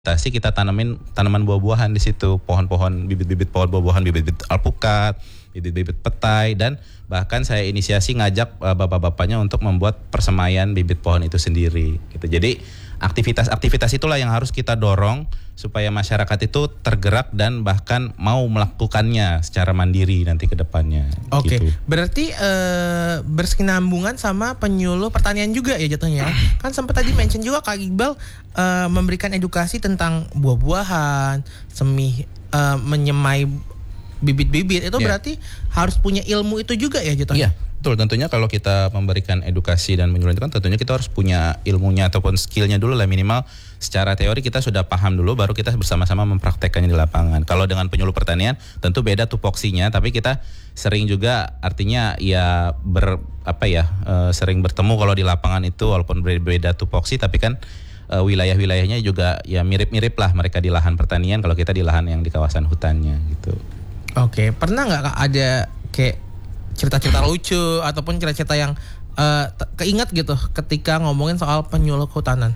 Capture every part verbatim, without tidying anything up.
Tasi kita tanamin tanaman buah-buahan di situ, pohon-pohon, bibit-bibit pohon buah-buahan, bibit-bibit alpukat, bibit-bibit petai, dan bahkan saya inisiasi ngajak uh, bapak-bapaknya untuk membuat persemaian bibit pohon itu sendiri gitu. Jadi aktivitas-aktivitas itulah yang harus kita dorong supaya masyarakat itu tergerak dan bahkan mau melakukannya secara mandiri nanti ke depannya. Oke, gitu. Berarti uh, berkesinambungan sama penyuluh pertanian juga ya jatuhnya. Kan sempat tadi mention juga Kak Iqbal uh, memberikan edukasi tentang buah-buahan, semi uh, menyemai bibit-bibit. Itu yeah. berarti harus punya ilmu itu juga ya jatuhnya. Yeah. Betul, tentunya kalau kita memberikan edukasi dan menyuluh itu kan tentunya kita harus punya ilmunya ataupun skillnya dulu lah, minimal secara teori kita sudah paham dulu baru kita bersama-sama mempraktekkannya di lapangan. Kalau dengan penyuluh pertanian tentu beda tupoksinya, tapi kita sering juga artinya ya ber apa ya e, sering bertemu kalau di lapangan itu walaupun berbeda tupoksi tapi kan e, wilayah-wilayahnya juga ya mirip-mirip lah, mereka di lahan pertanian kalau kita di lahan yang di kawasan hutannya gitu. Oke, pernah nggak Kak ada kayak cerita-cerita lucu ataupun cerita-cerita yang uh, keingat gitu ketika ngomongin soal penyuluh kehutanan?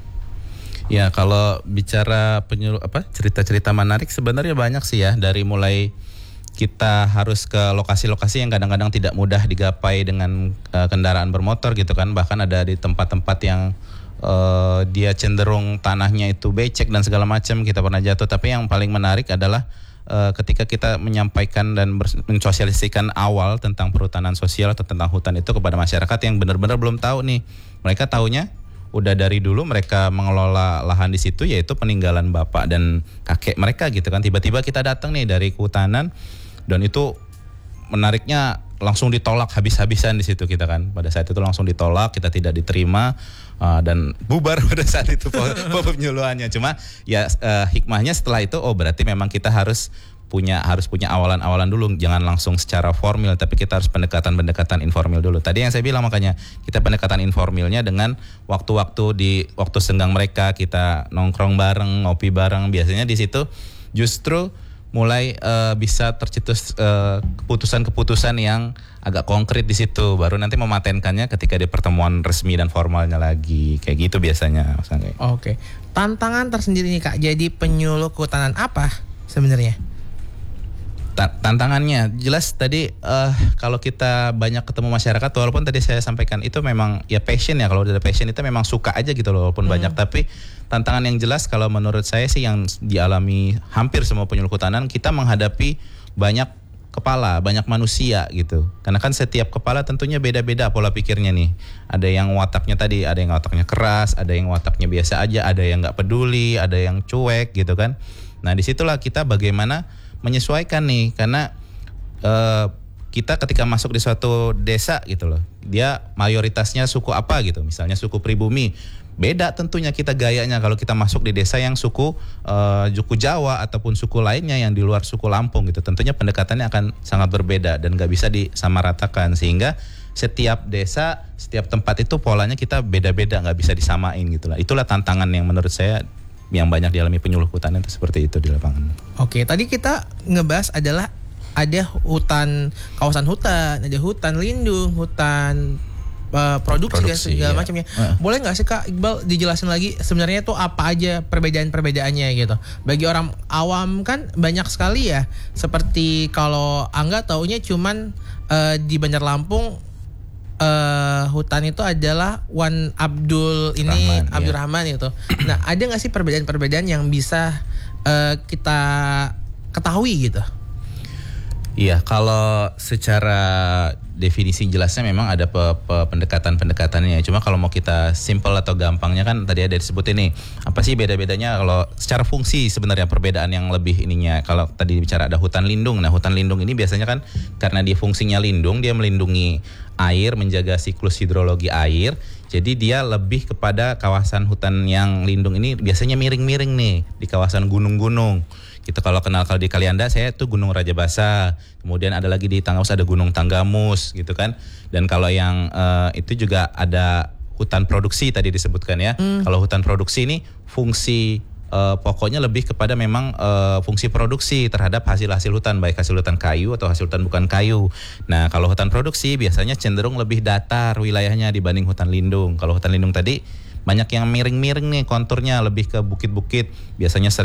Ya, kalau bicara penyuluh apa cerita-cerita menarik sebenarnya banyak sih ya, dari mulai kita harus ke lokasi-lokasi yang kadang-kadang tidak mudah digapai dengan uh, kendaraan bermotor gitu kan, bahkan ada di tempat-tempat yang uh, dia cenderung tanahnya itu becek dan segala macam, kita pernah jatuh. Tapi yang paling menarik adalah Uh, ketika kita menyampaikan dan mensosialisasikan awal tentang perhutanan sosial atau tentang hutan itu kepada masyarakat yang benar-benar belum tahu nih. Mereka taunya udah dari dulu mereka mengelola lahan di situ, yaitu peninggalan bapak dan kakek mereka gitu kan. Tiba-tiba kita datang nih dari kehutanan dan itu menariknya langsung ditolak habis-habisan di situ kita kan. Pada saat itu langsung ditolak, kita tidak diterima uh, dan bubar pada saat itu penyuluhannya. Cuma ya uh, hikmahnya setelah itu oh berarti memang kita harus punya harus punya awalan-awalan dulu, jangan langsung secara formil, tapi kita harus pendekatan-pendekatan informal dulu. Tadi yang saya bilang makanya kita pendekatan informalnya dengan waktu-waktu di waktu senggang mereka kita nongkrong bareng, ngopi bareng. Biasanya di situ justru mulai uh, bisa tercetus uh, keputusan-keputusan yang agak konkret di situ, baru nanti mematenkannya ketika di pertemuan resmi dan formalnya lagi, kayak gitu biasanya, Mas Angga. Oke, tantangan tersendiri nih Kak, jadi penyuluh kehutanan apa sebenarnya? Tantangannya jelas tadi uh, kalau kita banyak ketemu masyarakat, walaupun tadi saya sampaikan itu memang ya passion ya, kalau udah passion itu memang suka aja gitu loh, walaupun hmm. banyak. Tapi tantangan yang jelas kalau menurut saya sih yang dialami hampir semua penyuluh kehutanan, kita menghadapi banyak kepala, banyak manusia gitu. Karena kan setiap kepala tentunya beda-beda pola pikirnya nih. Ada yang wataknya tadi, ada yang wataknya keras, ada yang wataknya biasa aja, ada yang nggak peduli, ada yang cuek gitu kan. Nah disitulah kita bagaimana menyesuaikan nih, karena uh, kita ketika masuk di suatu desa gitu loh, dia mayoritasnya suku apa gitu, misalnya suku pribumi, beda tentunya kita gayanya kalau kita masuk di desa yang suku uh, suku Jawa ataupun suku lainnya yang di luar suku Lampung gitu, tentunya pendekatannya akan sangat berbeda dan nggak bisa disamaratakan, sehingga setiap desa, setiap tempat itu polanya kita beda-beda, nggak bisa disamain gitulah. Itulah tantangan yang menurut saya yang banyak dialami penyuluh kehutanan itu seperti itu di lapangan. Oke, tadi kita ngebahas adalah ada hutan, kawasan hutan, ada hutan lindung, hutan uh, produksi, produksi dan segala iya. macamnya. Uh. Boleh nggak sih Kak Iqbal dijelasin lagi sebenarnya itu apa aja perbedaan-perbedaannya gitu? Bagi orang awam kan banyak sekali ya. Seperti kalau Angga taunya cuman uh, di Bandar Lampung Uh, hutan itu adalah Wan Abdul ini Rahman, Abdul iya. Rahman itu. Nah, ada nggak sih perbedaan-perbedaan yang bisa uh, kita ketahui gitu? Iya, kalau secara definisi jelasnya memang ada pe- pe- pendekatan-pendekatannya. Cuma kalau mau kita simple atau gampangnya kan tadi ada disebut ini. Apa sih beda-bedanya kalau secara fungsi sebenarnya perbedaan yang lebih ininya. Kalau tadi bicara ada hutan lindung. Nah, hutan lindung ini biasanya kan karena dia fungsinya lindung, dia melindungi air, menjaga siklus hidrologi air. Jadi dia lebih kepada kawasan hutan yang lindung ini biasanya miring-miring nih di kawasan gunung-gunung. Kita kalau kenal kalau di Kalianda saya tuh Gunung Rajabasa, kemudian ada lagi di Tanggamus ada Gunung Tanggamus gitu kan. Dan kalau yang uh, itu juga ada hutan produksi tadi disebutkan ya. Hmm. Kalau hutan produksi ini fungsi uh, pokoknya lebih kepada memang uh, fungsi produksi terhadap hasil-hasil hutan, baik hasil hutan kayu atau hasil hutan bukan kayu. Nah kalau hutan produksi biasanya cenderung lebih datar wilayahnya dibanding hutan lindung. Kalau hutan lindung tadi banyak yang miring-miring nih konturnya lebih ke bukit-bukit. Biasanya